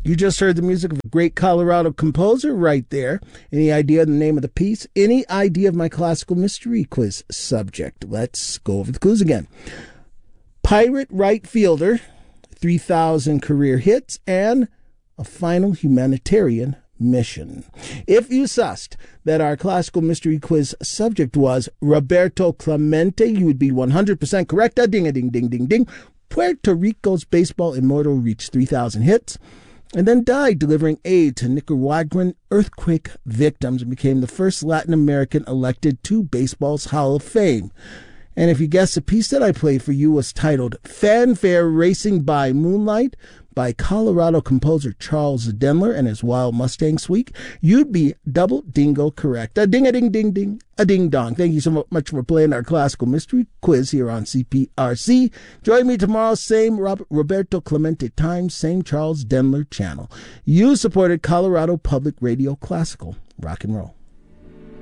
You just heard the music of a great Colorado composer right there. Any idea of the name of the piece? Any idea of my classical mystery quiz subject? Let's go over the clues again. Pirate right fielder, 3,000 career hits, and a final humanitarian mission. If you sussed that our classical mystery quiz subject was Roberto Clemente, you would be 100% correct. Ding-a-ding-ding-ding-ding. Puerto Rico's baseball immortal reached 3,000 hits and then died delivering aid to Nicaraguan earthquake victims and became the first Latin American elected to baseball's Hall of Fame. And if you guessed, the piece that I played for you was titled Fanfare Racing by Moonlight by Colorado composer Charles Denler and his Wild Mustang Suite, you'd be double dingo correct. A ding-a-ding-ding-ding, a ding-dong. Thank you so much for playing our classical mystery quiz here on CPRC. Join me tomorrow, same Roberto Clemente time, same Charles Denler channel. You supported Colorado Public Radio Classical Rock and Roll.